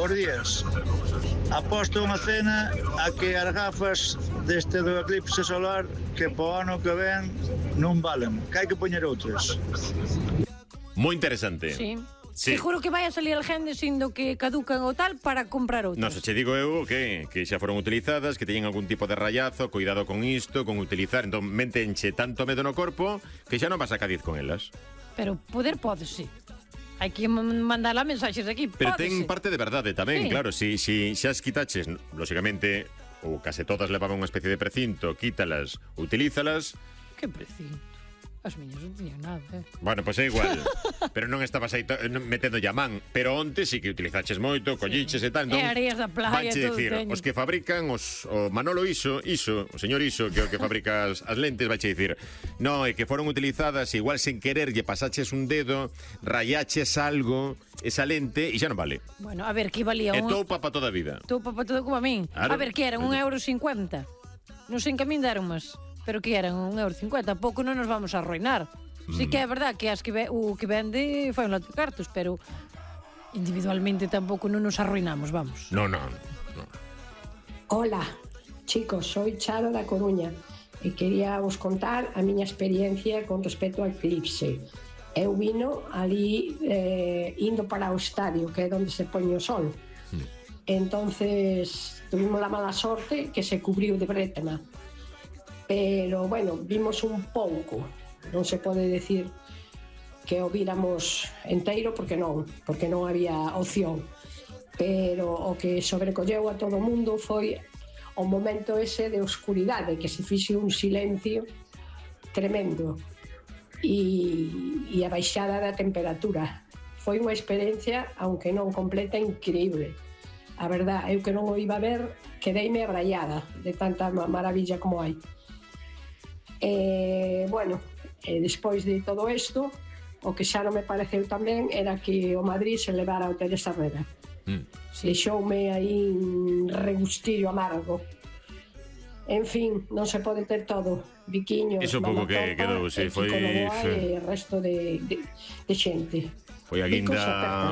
Bos días. Aposto unha cena a que as gafas deste do eclipse solar que po ano que ven non valen, que hai que poñer outras. Moi interesante. Sí. Sí. Seguro que vai a salir a gente sindo que caducan ou tal para comprar outras. Non, se che digo eu que xa foron utilizadas, que teñen algún tipo de rayazo, cuidado con isto, con utilizar, entón mentenche tanto medo no corpo que xa non vas a Cádiz con elas. Pero poder podes, sí. Hai que mandar a mensaxes aquí. Pero Pódese. ten parte de verdade tamén, Sí. claro, si xa as quitaches, lógicamente, ou case todas levaban unha especie de precinto, quítalas, utilízalas. Que precinto. As miñas non tiñan nada, Bueno, pois é igual. Pero non estabas aí metendo man. Pero onte sí que utilizaches moito, colliches e tal. E areas da playa, vanche todo dicir, teño. os que fabrican, o Manolo Iso, o señor Iso, que é o que fabrica as lentes, vanche dicir, no, é que foron utilizadas, igual sen querer, lle pasaches un dedo, rayaches algo, esa lente, e xa non vale. Bueno, a ver, que valía E un... toupa para toda a vida. Toupa para todo como a min. Claro. A ver, que eran €1,50. Non sei en que a min deron máis. Pero que eran €1,50. Pouco non nos vamos a arruinar. Sí que é verdad que as que o que vende foi un lote de cartos, pero individualmente tampouco non nos arruinamos, vamos. No. Hola, chicos, soy Charo da Coruña e quería vos contar a miña experiencia con respecto ao eclipse. Eu vino ali indo para o estadio, que é onde se poñe o sol. Entonces tuvimos a mala sorte que se cubriu de brétena. Pero, bueno, vimos un pouco. Non se pode decir que o víramos enteiro porque non había opción. Pero o que sobrecolleu a todo o mundo foi o momento ese de oscuridade, que se fixe un silencio tremendo e a baixada da temperatura. Foi unha experiencia, aunque non completa, increíble. A verdad, eu que non o iba a ver, quedeime abraiada de tanta maravilla como hai. Despois de todo isto, o que xa non me pareceu tamén era que o Madrid se levara ao Teresa Herrera. Deixoume aí un regustillo amargo. En fin, non se pode ter todo. Viquiños, Iso pouco que quedou, sí, foi... e o resto de xente. Foi a guinda...